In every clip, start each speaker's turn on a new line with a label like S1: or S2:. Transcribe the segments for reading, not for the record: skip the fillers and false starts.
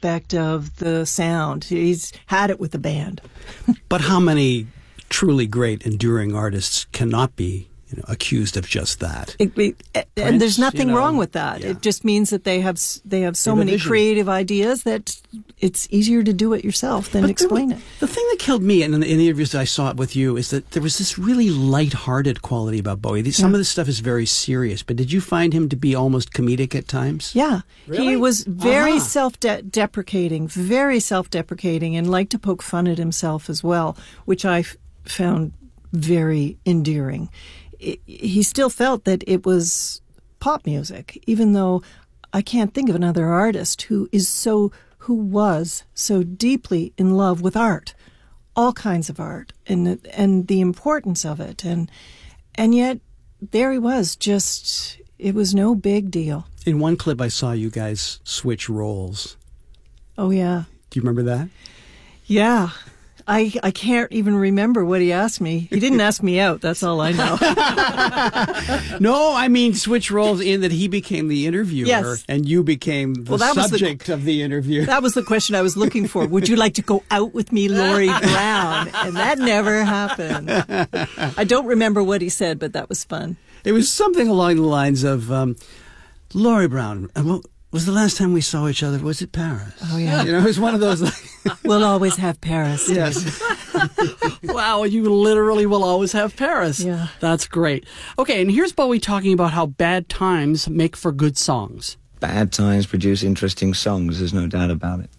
S1: aspect of the sound. He's had it with the band.
S2: But how many truly great, enduring artists cannot be accused of just that?
S1: And there's nothing wrong with that.
S2: Yeah.
S1: It just means that they have so many creative ideas that it's easier to do it yourself than explain it.
S2: The thing that killed me in the interviews I saw with you is that there was this really light-hearted quality about Bowie. Some of this stuff is very serious, but did you find him to be almost comedic at times?
S1: Yeah.
S2: Really?
S1: He was very self-deprecating, and liked to poke fun at himself as well, which I found very endearing. He still felt that it was pop music, even though I can't think of another artist who was so deeply in love with art, all kinds of art, and the importance of it, and yet there he was, just it was no big deal.
S2: In one clip, I saw you guys switch roles.
S1: Oh yeah.
S2: Do you remember that?
S1: Yeah. I can't even remember what he asked me. He didn't ask me out. That's all I know.
S2: No, I mean switch roles in that he became the interviewer,
S1: yes,
S2: and you became the subject of the interview.
S1: That was the question I was looking for. Would you like to go out with me, Laurie Brown? And that never happened. I don't remember what he said, but that was fun.
S2: It was something along the lines of, Laurie Brown, was the last time we saw each other, was it Paris?
S1: Oh, yeah.
S2: It was one of those.
S1: We'll always have Paris.
S2: Yes.
S3: Wow, you literally will always have Paris.
S1: Yeah.
S3: That's great. Okay, and here's Bowie talking about how bad times make for good songs.
S4: Bad times produce interesting songs, there's no doubt about it.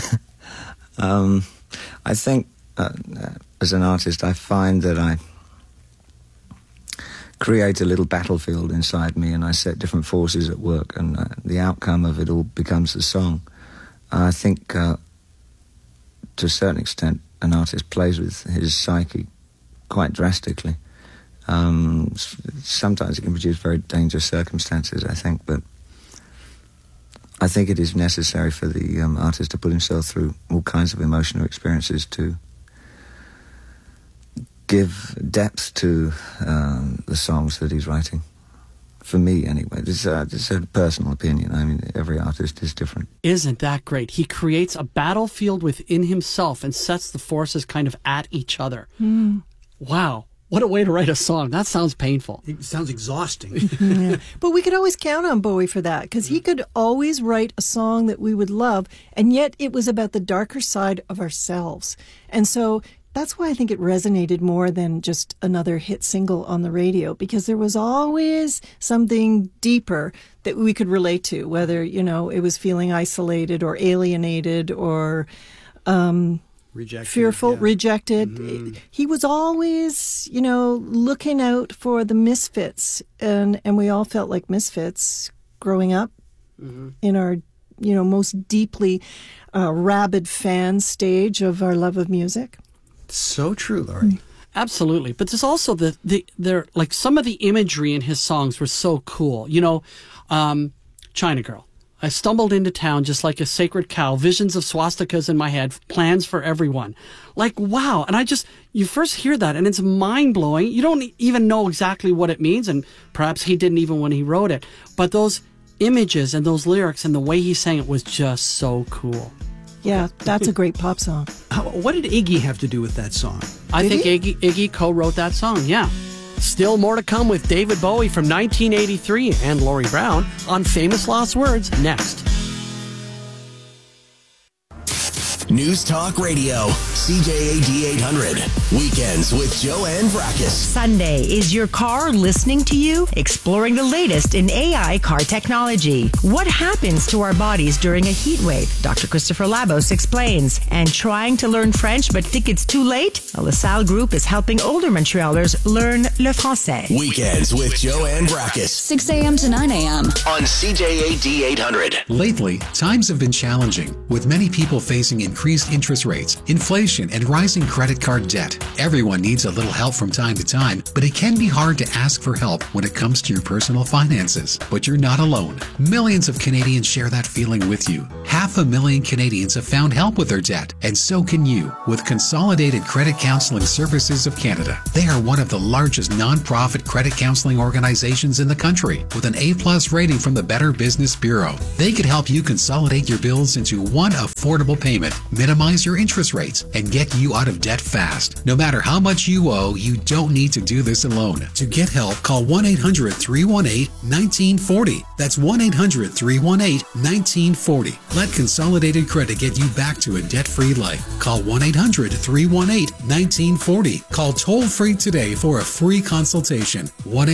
S4: I think, as an artist, I find that I create a little battlefield inside me, and I set different forces at work, and the outcome of it all becomes a song. I think, to a certain extent, an artist plays with his psyche quite drastically. Sometimes it can produce very dangerous circumstances, I think, but I think it is necessary for the artist to put himself through all kinds of emotional experiences to give depth to the songs that he's writing. For me, anyway. This is a personal opinion. I mean, every artist is different.
S3: Isn't that great? He creates a battlefield within himself and sets the forces kind of at each other. Mm. Wow. What a way to write a song. That sounds painful.
S2: It sounds exhausting.
S1: Yeah. But we could always count on Bowie for that, because he could always write a song that we would love, and yet it was about the darker side of ourselves. And so that's why I think it resonated more than just another hit single on the radio, because there was always something deeper that we could relate to, whether, it was feeling isolated or alienated or
S2: rejected,
S1: fearful, rejected. Mm-hmm. He was always, looking out for the misfits, and we all felt like misfits growing up in our, most deeply rabid fan stage of our love of music.
S2: So true, Laurie.
S3: Absolutely. But there's also like some of the imagery in his songs were so cool. China Girl. I stumbled into town just like a sacred cow, visions of swastikas in my head, plans for everyone. Like, wow. And you first hear that and it's mind-blowing. You don't even know exactly what it means, and perhaps he didn't even when he wrote it. But those images and those lyrics and the way he sang it was just so cool.
S1: Yeah, that's a great pop song.
S2: What did Iggy have to do with that song?
S3: I think Iggy co-wrote that song, yeah. Still more to come with David Bowie from 1983 and Laurie Brown on Famous Lost Words next.
S5: News Talk Radio, CJAD 800. Weekends with Joanne Vrackus.
S6: Sunday, is your car listening to you? Exploring the lasted in AI car technology. What happens to our bodies during a heat wave? Dr. Christopher Labos explains. And trying to learn French but think it's too late? A LaSalle Group is helping older Montrealers learn le français.
S5: Weekends with Joanne Vrackus.
S7: 6 a.m. to 9 a.m.
S5: on CJAD 800.
S8: Lately, times have been challenging, with many people facing increased
S7: increased interest rates, inflation, and rising credit card debt. Everyone needs a little help from time to time, but it can be hard to ask for help when it comes to your personal finances. But you're not alone. Millions of Canadians share that feeling with you. 500,000 Canadians have found help with their debt, and so can you with Consolidated Credit Counseling Services of Canada. They are one of the largest non-profit credit counseling organizations in the country with an A+ rating from the Better Business Bureau. They could help you consolidate your bills into one affordable payment, minimize your interest rates, and get you out of debt fast. No matter how much you owe, you don't need to do this alone. To get help, call 1-800-318-1940. That's 1-800-318-1940. Let Consolidated Credit get you back to a debt-free life. Call 1-800-318-1940. Call toll-free today for a free consultation.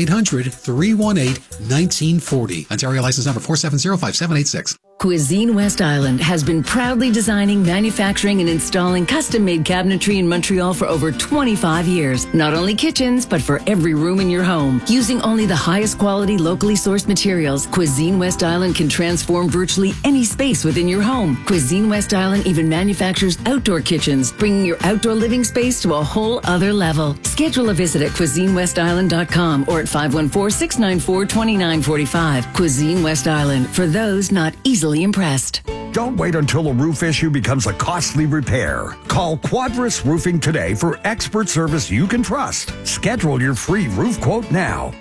S7: 1-800-318-1940. Ontario license number 4705786.
S8: Cuisine West Island has been proudly designing, manufacturing, and installing custom-made cabinetry in Montreal for over 25 years. Not only kitchens, but for every room in your home. Using only the highest quality, locally sourced materials, Cuisine West Island can transform virtually any space within your home. Cuisine West Island even manufactures outdoor kitchens, bringing your outdoor living space to a whole other level. Schedule a visit at CuisineWestIsland.com or at 514-694-2945. Cuisine West Island, for those not easily impressed.
S9: Don't wait until a roof issue becomes a costly repair. Call Quadris Roofing today for expert service you can trust. Schedule your free roof quote now.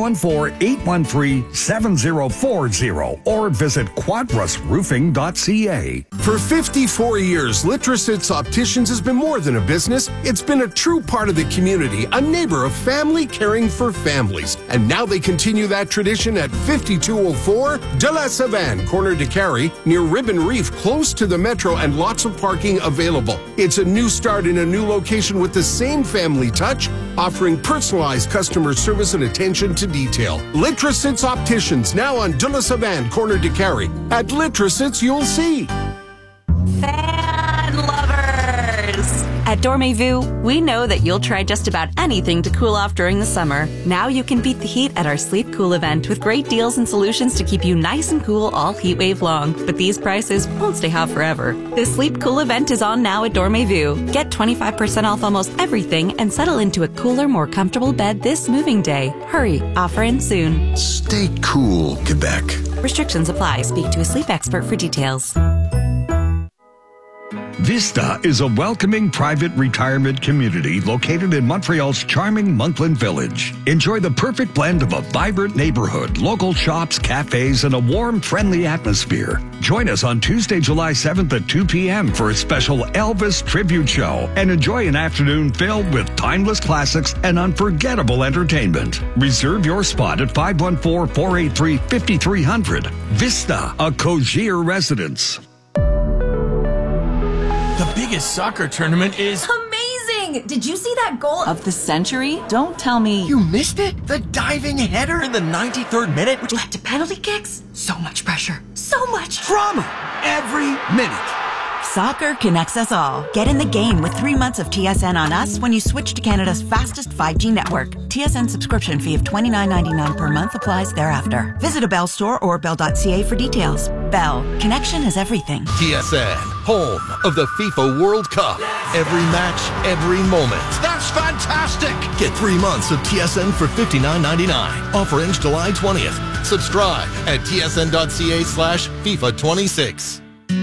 S9: 514-813-7040 or visit quadrisroofing.ca.
S10: For 54 years, Litrosits Opticians has been more than a business. It's been a true part of the community, a neighbor of family caring for families. And now they continue that tradition at 5204 De La Savane, corner de Carrie, near Ribbon Reef, close to the metro, and lots of parking available. It's a new start in a new location with the same family touch, offering personalized customer service and attention to detail. Litrosits Opticians, now on De La Savane, corner de Carrie. At Litrosits, you'll see.
S11: Fan lovers! At Dormez-vous, we know that you'll try just about anything to cool off during the summer. Now you can beat the heat at our Sleep Cool event with great deals and solutions to keep you nice and cool all heat wave long. But these prices won't stay hot forever. The Sleep Cool event is on now at Dormez-vous. Get 25% off almost everything and settle into a cooler, more comfortable bed this moving day. Hurry, offer ends soon.
S5: Stay cool, Quebec.
S11: Restrictions apply. Speak to a sleep expert for details.
S9: Vista is a welcoming private retirement community located in Montreal's charming Monkland Village. Enjoy the perfect blend of a vibrant neighborhood, local shops, cafes, and a warm, friendly atmosphere. Join us on Tuesday, July 7th at 2 p.m. for a special Elvis tribute show and enjoy an afternoon filled with timeless classics and unforgettable entertainment. Reserve your spot at 514-483-5300. Vista, a Cogier residence.
S12: The biggest soccer tournament is
S13: amazing! Did you see that goal of the century? Don't tell me
S12: you missed it? The diving header in the 93rd minute,
S13: which led to penalty kicks? So much pressure. So much
S12: drama every minute.
S14: Soccer connects us all. Get in the game with 3 months of TSN on us when you switch to Canada's fastest 5G network. TSN subscription fee of $29.99 per month applies thereafter. Visit a Bell store or bell.ca for details. Bell. Connection is everything.
S15: TSN, home of the FIFA World Cup. Every match, every moment.
S5: That's fantastic!
S15: Get 3 months of TSN for $59.99. Offer ends July 20th. Subscribe at tsn.ca/FIFA26.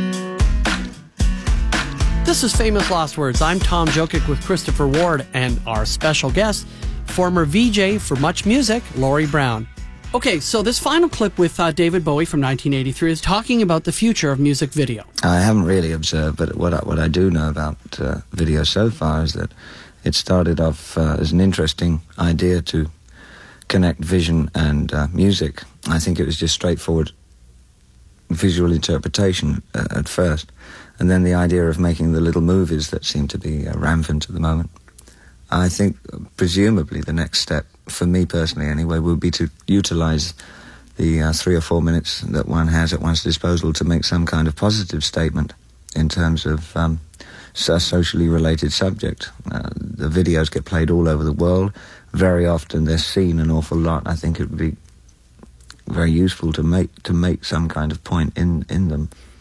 S3: This is Famous Last Words. I'm Tom Jokic with Christopher Ward and our special guest, former VJ for Much Music, Laurie Brown. Okay, so this final clip with David Bowie from 1983 is talking about the future of music video.
S4: I haven't really observed, but what I do know about video so far is that it started off as an interesting idea to connect vision and music. I think it was just straightforward visual interpretation at first. And then the idea of making the little movies that seem to be rampant at the moment. I think, presumably, the next step, for me personally anyway, would be to utilize the 3 or 4 minutes that one has at one's disposal to make some kind of positive statement in terms of a socially related subject. The videos get played all over the world. Very often they're seen an awful lot. I think it would be very useful to make some kind of point in them.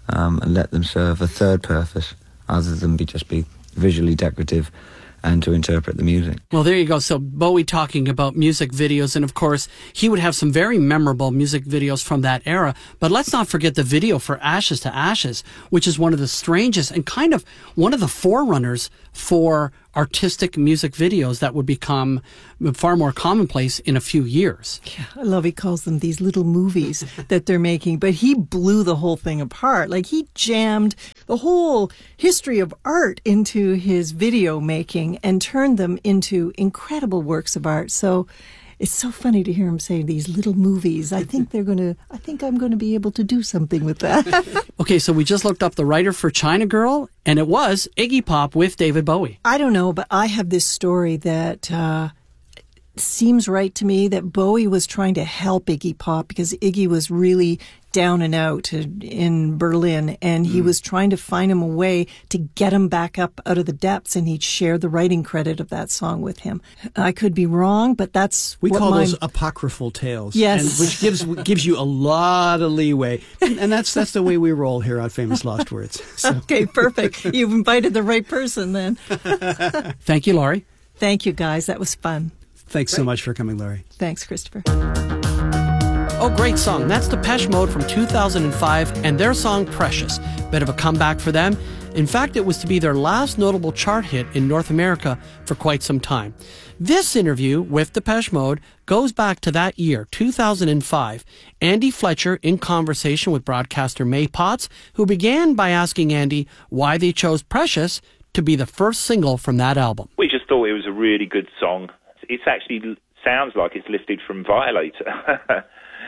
S4: and let them serve a third purpose other than just be visually decorative and to interpret the music.
S3: Well, there you go. So Bowie talking about music videos, and of course, he would have some very memorable music videos from that era. But let's not forget the video for Ashes to Ashes, which is one of the strangest and kind of one of the forerunners for artistic music videos that would become far more commonplace in a few years.
S1: Yeah, I love he calls them these little movies that they're making, but he blew the whole thing apart. Like, he jammed the whole history of art into his video making and turned them into incredible works of art. So it's so funny to hear him say these little movies. I think I'm going to be able to do something with that.
S3: Okay, so we just looked up the writer for China Girl, and it was Iggy Pop with David Bowie.
S1: I don't know, but I have this story that seems right to me, that Bowie was trying to help Iggy Pop because Iggy was really down and out in Berlin, and he was trying to find him a way to get him back up out of the depths, and he'd share the writing credit of that song with him. I could be wrong, but that's
S2: we call those apocryphal tales.
S1: Yes,
S2: and which gives you a lot of leeway, and that's the way we roll here on Famous Lost Words. So.
S1: Okay, perfect. You've invited the right person then.
S3: Thank you, Laurie.
S1: Thank you, guys. That was fun.
S2: Thanks so much for coming, Laurie.
S1: Thanks, Christopher.
S3: Oh, great song. That's Depeche Mode from 2005 and their song Precious. Bit of a comeback for them. In fact, it was to be their last notable chart hit in North America for quite some time. This interview with Depeche Mode goes back to that year, 2005. Andy Fletcher in conversation with broadcaster May Potts, who began by asking Andy why they chose Precious to be the first single from that album.
S16: We just thought it was a really good song. It actually sounds like it's lifted from Violator.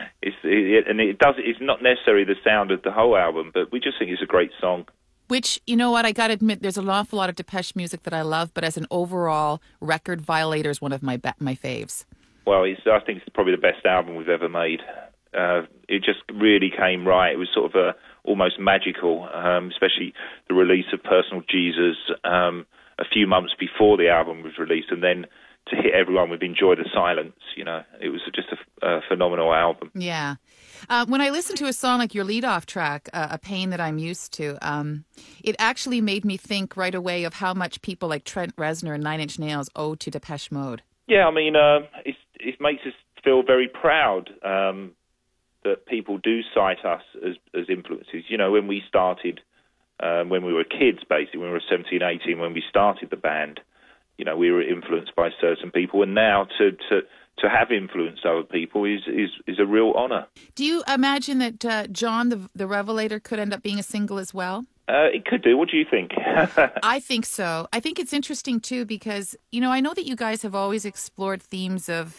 S16: It's not necessarily the sound of the whole album, but we just think it's a great song.
S17: Which, you know what, I got to admit, there's an awful lot of Depeche music that I love, but as an overall record, Violator is one of my faves. Well,
S16: I think it's probably the best album we've ever made. It just really came right. It was sort of almost magical, especially the release of Personal Jesus a few months before the album was released, and then to hit everyone with Enjoy the Silence. You know, it was just a phenomenal album.
S17: Yeah. When I listen to a song like your lead-off track, A Pain That I'm Used To, it actually made me think right away of how much people like Trent Reznor and Nine Inch Nails owe to Depeche Mode.
S16: Yeah, I mean, it makes us feel very proud that people do cite us as influences. You know, when we started, when we were kids, basically, when we were 17, 18, when we started the band, you know, we were influenced by certain people, and now to have influenced other people is a real honour.
S17: Do you imagine that John the Revelator could end up being a single as well?
S16: It could do. What do you think?
S17: I think so. I think it's interesting too because, you know, I know that you guys have always explored themes of,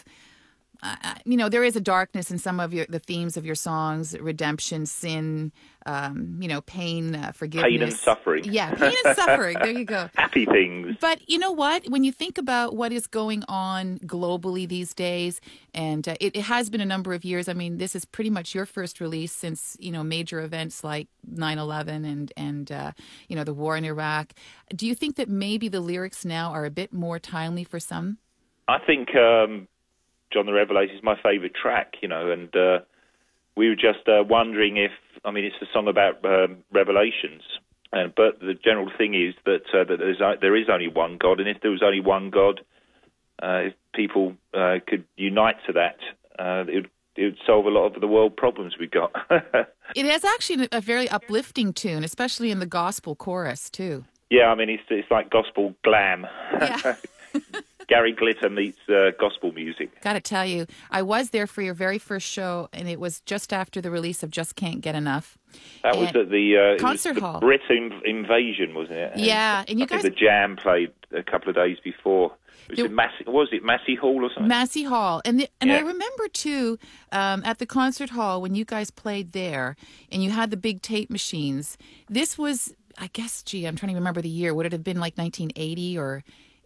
S17: you know, there is a darkness in some of the themes of your songs: redemption, sin, you know, pain, forgiveness,
S16: pain and suffering.
S17: Yeah, pain and suffering. There you go.
S16: Happy things.
S17: But you know what? When you think about what is going on globally these days, and it has been a number of years. I mean, this is pretty much your first release since, you know, major events like 9/11 and you know, the war in Iraq. Do you think that maybe the lyrics now are a bit more timely for some?
S16: I think John the Revelator is my favourite track, you know, and we were just wondering if, I mean, it's a song about revelations, but the general thing is that there is only one God, and if there was only one God, if people could unite to that, it would solve a lot of the world problems we've got.
S17: It is actually a very uplifting tune, especially in the gospel chorus, too.
S16: Yeah, I mean, it's like gospel glam.
S17: Yeah.
S16: Gary Glitter meets gospel music.
S17: Got to tell you, I was there for your very first show, and it was just after the release of Just Can't Get Enough.
S16: That was at the
S17: concert hall.
S16: Brit Invasion, wasn't it?
S17: Yeah, and you guys.
S16: The Jam played a couple of days before. Was it Massey Hall or something?
S17: Massey Hall, and I remember too at the concert hall when you guys played there, and you had the big tape machines. This was, I guess, I'm trying to remember the year. Would it have been like 1980 or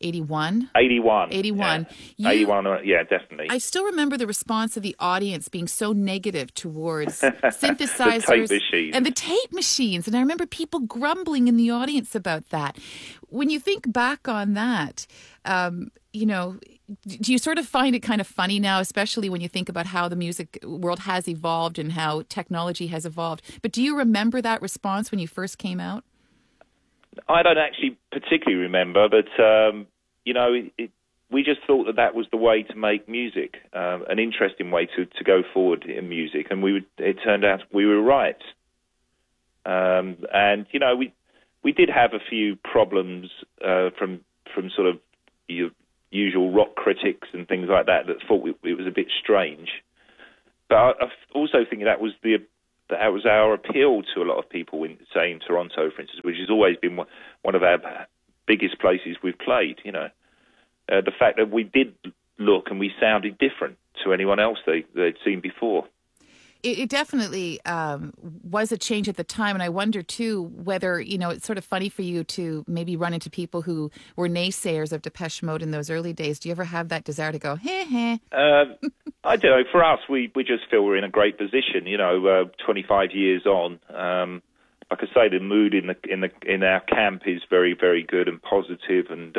S17: 81?
S16: 81.
S17: 81.
S16: Yeah. 81, yeah, definitely.
S17: I still remember the response of the audience being so negative towards synthesizers.
S16: The tape machines.
S17: And the tape machines. And I remember people grumbling in the audience about that. When you think back on that, you know, do you sort of find it kind of funny now, especially when you think about how the music world has evolved and how technology has evolved? But do you remember that response when you first came out?
S16: I don't actually particularly remember, but, you know, we just thought that was the way to make music, an interesting way to go forward in music, and it turned out we were right. And, you know, we did have a few problems from sort of usual rock critics and things like that thought it was a bit strange. But I also think that was our appeal to a lot of people in Toronto, for instance, which has always been one of our biggest places we've played, you know. The fact that we did look and we sounded different to anyone else they'd seen before.
S17: It definitely was a change at the time, and I wonder, too, whether, you know, it's sort of funny for you to maybe run into people who were naysayers of Depeche Mode in those early days. Do you ever have that desire to go, heh, heh?
S16: I don't know. For us, we just feel we're in a great position, you know, 25 years on. Like I say, the mood in our camp is very, very good and positive, and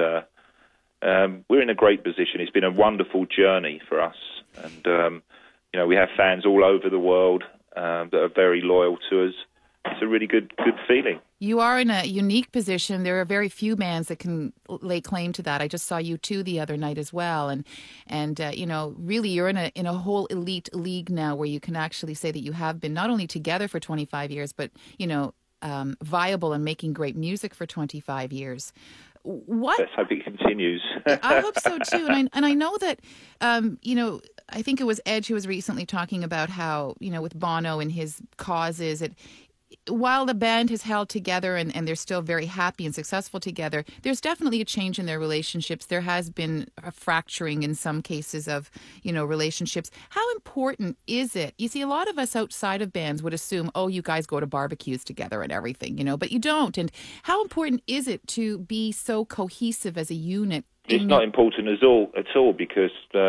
S16: we're in a great position. It's been a wonderful journey for us, and you know, we have fans all over the world that are very loyal to us. It's a really good feeling. You are in a unique position. There are very few bands that can lay claim to that. I just saw U2 the other night as well, and you know, really, you're in a whole elite league now where you can actually say that you have been not only together for 25 years, but you know, viable and making great music for 25 years. Let's hope it continues. I hope so too, and I know that you know, I think it was Edge who was recently talking about how, you know, with Bono and his causes, while the band has held together and they're still very happy and successful together, there's definitely a change in their relationships. There has been a fracturing in some cases of, you know, relationships. How important is it? You see, a lot of us outside of bands would assume, oh, you guys go to barbecues together and everything, you know, but you don't. And how important is it to be so cohesive as a unit? It's not important at all because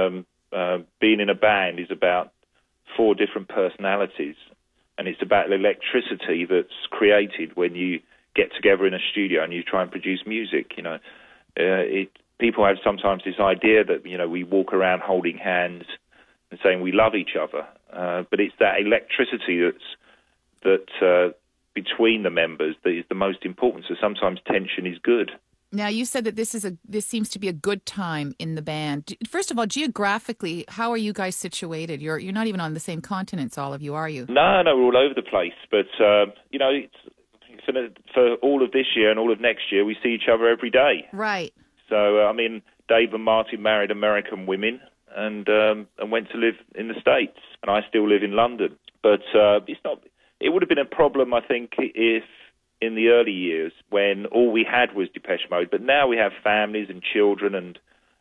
S16: being in a band is about 4 different personalities. And it's about the electricity that's created when you get together in a studio and you try and produce music. You know, people have sometimes this idea that, you know, we walk around holding hands and saying we love each other, but it's that electricity that's between the members that is the most important. So sometimes tension is good. Now, you said that this seems to be a good time in the band. First of all, geographically, how are you guys situated? You're not even on the same continents, all of you, are you? No, we're all over the place. But, you know, for all of this year and all of next year, we see each other every day. Right. So, I mean, Dave and Martin married American women and went to live in the States. And I still live in London. But it would have been a problem, I think, if in the early years when all we had was Depeche Mode, but now we have families and children, and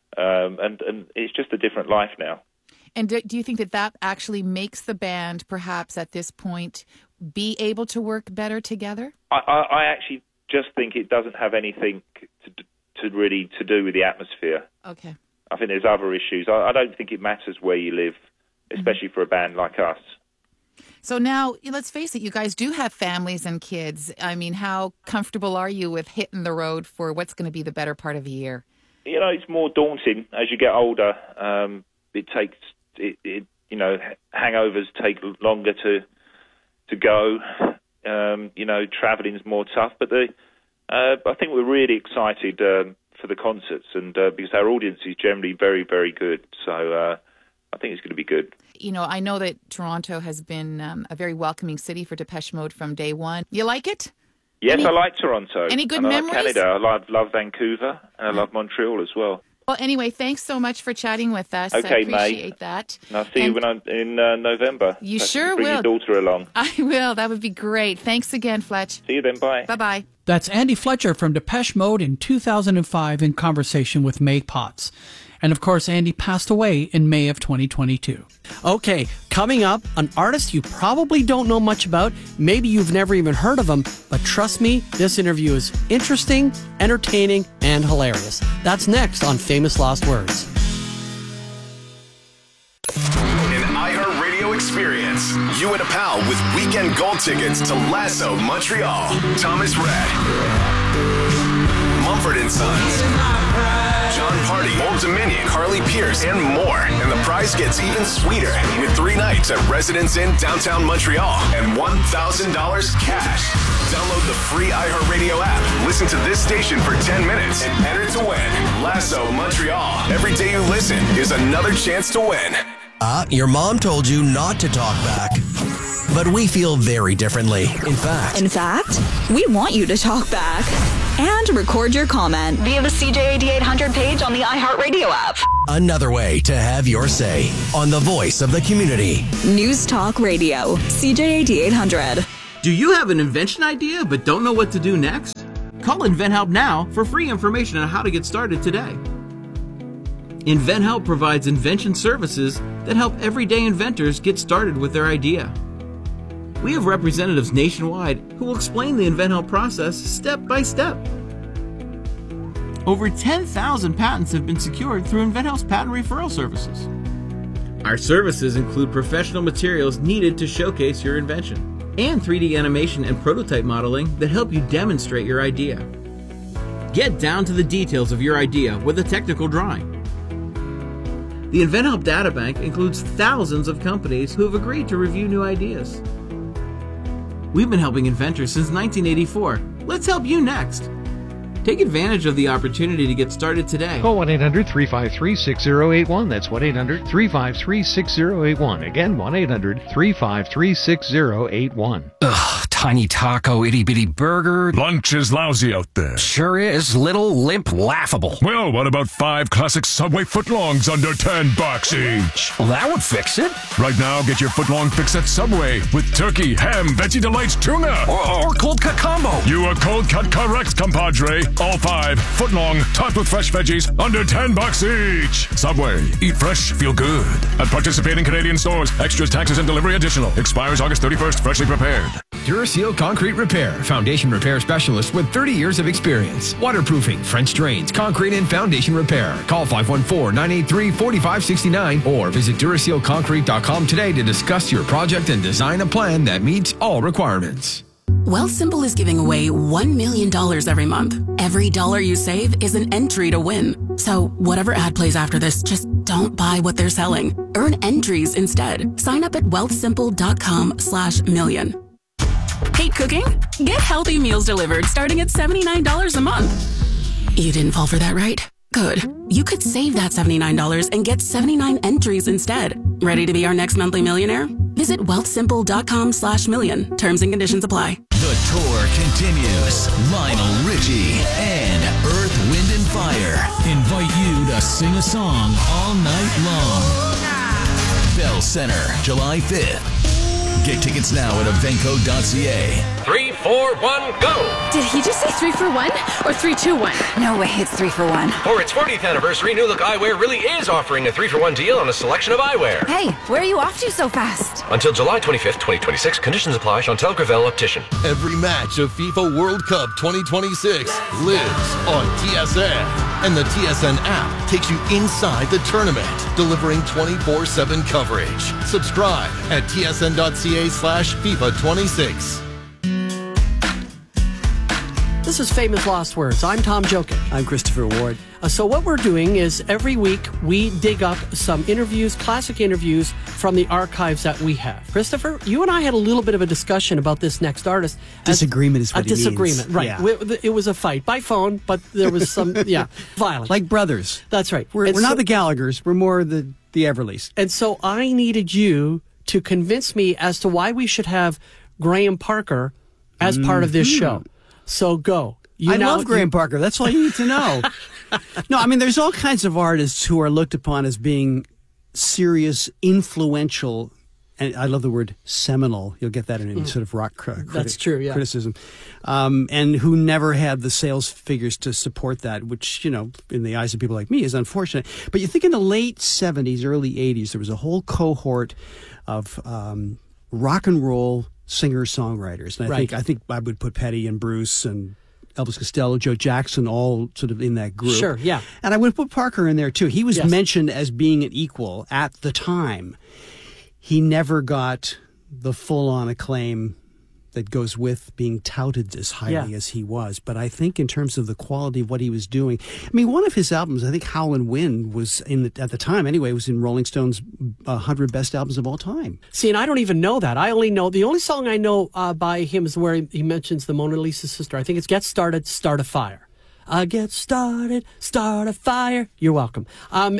S16: it's just a different life now. And do you think that actually makes the band, perhaps at this point, be able to work better together? I actually just think it doesn't have anything to really do with the atmosphere. Okay. I think there's other issues. I don't think it matters where you live, especially for a band like us. So now, let's face it, you guys do have families and kids. I mean, how comfortable are you with hitting the road for what's going to be the better part of a year? You know, it's more daunting as you get older. It takes, you know, hangovers take longer to go. You know, traveling is more tough. But I think we're really excited for the concerts, and because our audience is generally very, very good. So I think it's going to be good. You know, I know that Toronto has been a very welcoming city for Depeche Mode from day one. You like it? Yes, I like Toronto. Any good memories? I like Canada. I love Vancouver, and I love Montreal as well. Well, anyway, thanks so much for chatting with us. Okay, I appreciate that. And I'll see you when I'm in November. You sure will. Bring your daughter along. I will. That would be great. Thanks again, Fletch. See you then. Bye. Bye-bye.
S3: That's Andy Fletcher from Depeche Mode in 2005 in conversation with May Potts. And of course, Andy passed away in May of 2022. Okay, coming up, an artist you probably don't know much about. Maybe you've never even heard of him, but trust me, this interview is interesting, entertaining, and hilarious. That's next on Famous Lost Words.
S18: An iHeartRadio experience. You and a pal with weekend gold tickets to Lasso Montreal. Thomas Rhett, Mumford & Sons, John Party, Old Dominion, Carly Pierce, and more. And the prize gets even sweeter with 3 nights at Residence Inn downtown Montreal and $1,000 cash. Download the free iHeartRadio app. Listen to this station for 10 minutes and enter to win. Lasso Montreal. Every day you listen is another chance to win.
S12: Your mom told you not to talk back. But we feel very differently. In fact,
S13: we want you to talk back and record your comment via the CJ8800 page on the iHeartRadio app.
S12: another way to have your say on the voice of the community.
S13: News Talk Radio, CJ8800.
S19: Do you have an invention idea but don't know what to do next? Call InventHelp now for free information on how to get started today. InventHelp provides invention services that help everyday inventors get started with their idea. We have representatives nationwide who will explain the InventHelp process step by step. Over 10,000 patents have been secured through InventHelp's patent referral services. Our services include professional materials needed to showcase your invention, and 3D animation and prototype modeling that help you demonstrate your idea. Get down to the details of your idea with a technical drawing. The InventHelp Databank includes thousands of companies who have agreed to review new ideas. We've been helping inventors since 1984. Let's help you next. Take advantage of the opportunity to get started today.
S20: Call 1-800-353-6081. That's 1-800-353-6081. Again, 1-800-353-6081.
S21: Ugh, tiny taco, itty-bitty burger.
S9: Lunch is lousy out there.
S21: Sure is. Little, limp, laughable.
S9: Well, what about 5 classic Subway footlongs under $10 each?
S21: Well, that would fix it.
S9: Right now, get your footlong fix at Subway with turkey, ham, Veggie Delights, tuna.
S21: Or cold cut combo.
S9: You are cold cut correct, compadre. All 5 footlong, topped with fresh veggies, under $10 each. Subway. Eat fresh, feel good. At participating Canadian stores. Extras, taxes, and delivery additional. Expires August 31st. Freshly prepared.
S22: Duraseal Concrete Repair. Foundation repair specialist with 30 years of experience. Waterproofing, French drains, concrete, and foundation repair. Call 514-983-4569 or visit DurasealConcrete.com today to discuss your project and design a plan that meets all requirements.
S23: Wealthsimple is giving away $1 million every month. Every dollar you save is an entry to win. So whatever ad plays after this, just don't buy what they're selling. Earn entries instead. Sign up at wealthsimple.com/million. Hate cooking? Get healthy meals delivered starting at $79 a month. You didn't fall for that, right? Good. You could save that $79 and get 79 entries instead. Ready to be our next monthly millionaire? Visit wealthsimple.com/million. Terms and conditions apply.
S24: The tour continues. Lionel Richie and Earth, Wind & Fire invite you to sing a song all night long. Bell Center, July 5th. Get tickets now at evenco.ca.
S25: 3, 4, 1, go!
S26: Did he just say 3 for 1 or 3, 2, 1? No way, it's 3 for 1.
S25: For its 40th anniversary, New Look Eyewear really is offering a 3-for-1 deal on a selection of eyewear.
S26: Hey, where are you off to so fast?
S25: Until July 25th, 2026. Conditions apply. Chantel Gravel, Optician.
S15: Every match of FIFA World Cup 2026 lives on TSN. And the TSN app takes you inside the tournament, delivering 24/7 coverage. Subscribe at tsn.ca/FIFA26.
S3: This is Famous Lost Words. I'm Tom Jokic.
S2: I'm Christopher Ward.
S3: So what we're doing is every week we dig up some interviews, classic interviews from the archives that we have. Christopher, you and I had a little bit of a discussion about this next artist.
S2: Disagreement is what
S3: he means. A disagreement, right.
S2: Yeah.
S3: It was a fight by phone, but there was some, violence.
S2: Like brothers.
S3: That's right.
S2: We're not the Gallaghers. We're more the Everleys.
S3: And so I needed you to convince me as to why we should have Graham Parker as part of this show. So go.
S2: I love Graham Parker. That's all you need to know. No, I mean, there's all kinds of artists who are looked upon as being serious, influential and I love the word seminal. You'll get that in any sort of rock
S3: That's true, yeah.
S2: criticism. And who never had the sales figures to support that, which, in the eyes of people like me is unfortunate. But you think in the late 70s, early 80s, there was a whole cohort of rock and roll singer-songwriters. And I think I would put Petty and Bruce and Elvis Costello, Joe Jackson, all sort of in that group.
S3: Sure, yeah.
S2: And I would put Parker in there, too. He was mentioned as being an equal at the time. He never got the full-on acclaim that goes with being touted as highly as he was. But I think in terms of the quality of what he was doing, I mean, one of his albums, I think Howlin' Wind, was at the time anyway, was in Rolling Stone's 100 best albums of all time.
S3: See, and I don't even know that. The only song I know by him is where he mentions the Mona Lisa sister. I think it's Get Started, Start a Fire. Get started, start a fire. You're welcome. And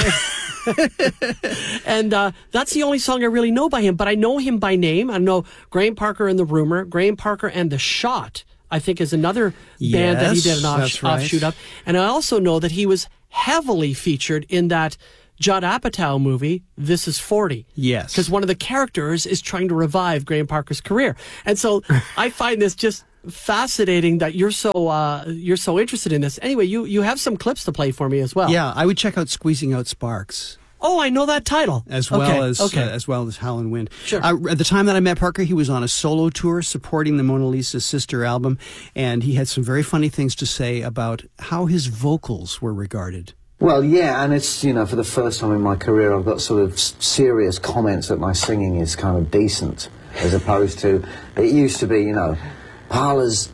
S3: that's the only song I really know by him. But I know him by name. I know Graham Parker and the Rumor. Graham Parker and the Shot, I think, is another band that he did an offshoot of. And I also know that he was heavily featured in that Judd Apatow movie, This Is 40.
S2: Yes.
S3: Because one of the characters is trying to revive Graham Parker's career. And so I find this just fascinating that you're so interested in this. Anyway, you have some clips to play for me as well.
S2: Yeah, I would check out Squeezing Out Sparks.
S3: Oh, I know that title.
S2: As well as Howlin' Wind.
S3: Sure.
S2: At the time that I met Parker, he was on a solo tour supporting the Mona Lisa sister album, and he had some very funny things to say about how his vocals were regarded.
S6: Well, yeah, and it's, for the first time in my career, I've got sort of serious comments that my singing is kind of decent, as opposed to, it used to be, Parker's,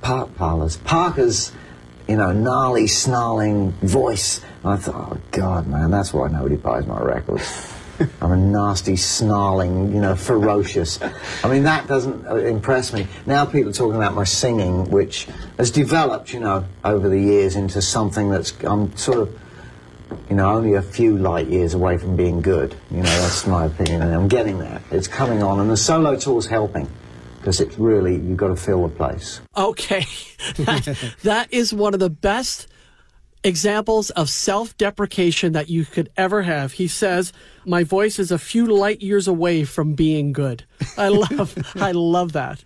S6: gnarly, snarling voice. And I thought, oh, God, man, that's why nobody buys my records. I'm a nasty, snarling, ferocious. I mean, that doesn't impress me. Now people are talking about my singing, which has developed, over the years into something I'm sort of, only a few light years away from being good. That's my opinion, and I'm getting there. It's coming on, and the solo tour's helping. Because it's really, you've got to fill the place.
S3: Okay. That is one of the best examples of self-deprecation that you could ever have. He says, my voice is a few light years away from being good. I love that.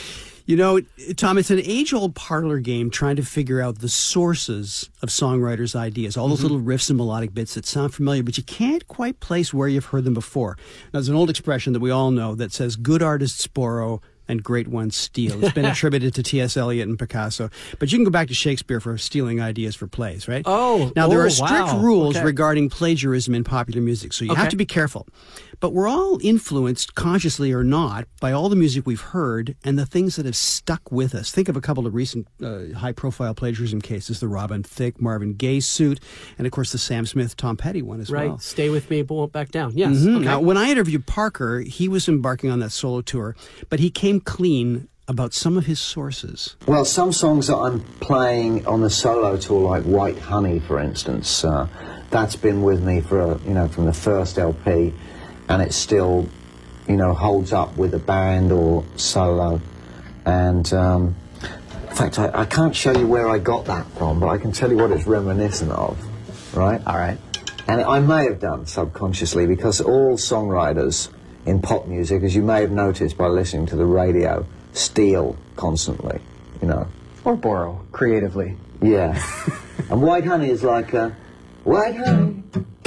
S2: Tom, it's an age-old parlor game trying to figure out the sources of songwriters' ideas, all those little riffs and melodic bits that sound familiar, but you can't quite place where you've heard them before. Now, there's an old expression that we all know that says, good artists borrow and great ones steal. It's been attributed to T.S. Eliot and Picasso. But you can go back to Shakespeare for stealing ideas for plays, right? Now, there are strict rules regarding plagiarism in popular music, so you have to be careful. But we're all influenced, consciously or not, by all the music we've heard and the things that have stuck with us. Think of a couple of recent high-profile plagiarism cases, the Robin Thicke, Marvin Gaye suit, and, of course, the Sam Smith, Tom Petty one as well.
S3: Right, Stay With Me, But Won't Back Down. Yes.
S2: Now, when I interviewed Parker, he was embarking on that solo tour, but he came clean about some of his sources.
S6: Well, some songs that I'm playing on the solo tour, like White Honey, for instance, that's been with me for, from the first LP, and it still, holds up with a band or solo. And, in fact, I can't show you where I got that from, but I can tell you what it's reminiscent of, right? All right. And I may have done subconsciously, because all songwriters in pop music, as you may have noticed by listening to the radio, steal constantly, Or borrow, creatively. Yeah. And White Honey is like, White Honey.